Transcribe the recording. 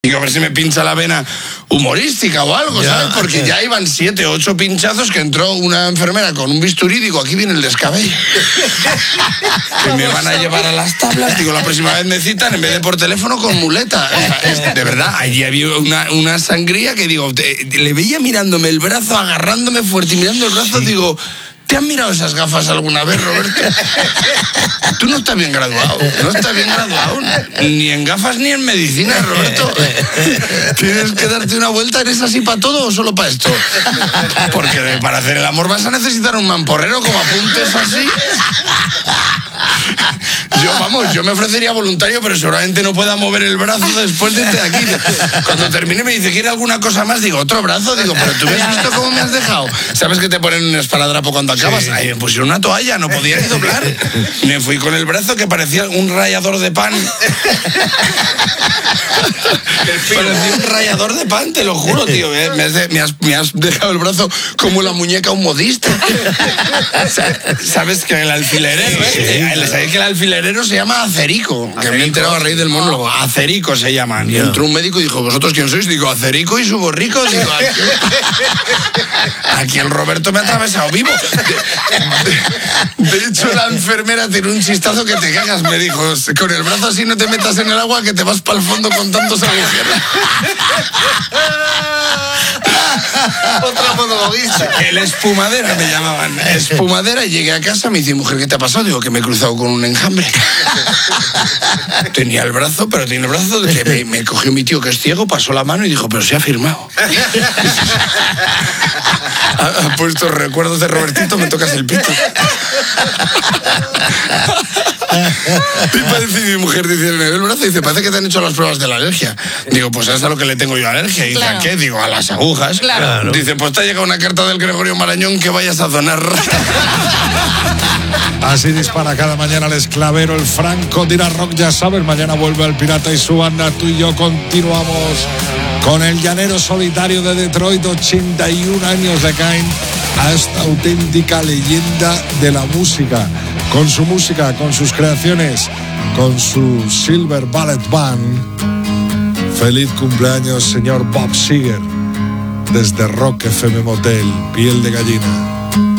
Digo, a ver si me pincha la vena humorística o algo, ¿sabes? Porque ya iban 7 o 8 pinchazos que entró una enfermera con un bisturí. Digo, aquí viene el descabello. Que me van a llevar a las tablas. Digo, la próxima vez me citan, en vez de por teléfono, con muleta. De verdad, allí había una sangría que digo, le veía mirándome el brazo, agarrándome fuerte y mirando el brazo, digo... ¿Te han mirado esas gafas alguna vez, Roberto? Tú no estás bien graduado, ni en gafas ni en medicina, Roberto. Tienes que darte una vuelta, ¿eres así para todo o solo para esto? Porque para hacer el amor vas a necesitar un mamporrero, como apuntes así. Yo me ofrecería voluntario, pero seguramente no pueda mover el brazo después de aquí. Cuando termine me dice, ¿quiere alguna cosa más? Digo, ¿otro brazo? Digo, ¿pero tú me has visto cómo me has dejado? ¿Sabes que te ponen un esparadrapo cuando acabas? Ahí me pusieron una toalla, no podía ni doblar. Me fui con el brazo que parecía un rallador de pan. Parecía un rallador de pan, te lo juro, tío. Me has dejado el brazo como la muñeca un modista. ¿Sabes que el alfilerero, ¿sabes que el alfilerero se llama Acerico? Que me he enterado a raíz del monólogo. Acerico se llaman. Y entró un médico y dijo, ¿vosotros quién sois? Digo, Acerico y su borrico. Digo, aquí el Roberto me ha atravesado vivo. De hecho, la enfermera tiene un chistazo que te cagas. Me dijo, con el brazo así no te metas en el agua, que te vas para el fondo con tantos agujeros. Otra monologuista. El espumadera me llamaban. Espumadera, y llegué a casa, me dice, mujer, ¿qué te ha pasado? Digo, que me he cruzado con un enjambre. Tenía el brazo que me cogió mi tío, que es ciego, pasó la mano y dijo, pero se ha firmado. Ha puesto recuerdos de Robertito, me tocas el pito. Y parece, mi mujer dice, me ve el brazo y dice, parece que te han hecho las pruebas de la alergia. Digo, pues es a lo que le tengo yo alergia. Y dice, ¿a qué? Digo, a las agujas. Claro. Dice, pues te ha llegado una carta del Gregorio Marañón que vayas a donar. Así dispara cada mañana el esclavero, el Franco Tira Rock, ya sabes, mañana vuelve el Pirata y su banda. Tú y yo continuamos con el llanero solitario de Detroit, 81 años de Cain, a esta auténtica leyenda de la música, con su música, con sus creaciones, con su Silver Ballet Band. Feliz cumpleaños, señor Bob Seger, desde Rock FM Motel, Piel de Gallina.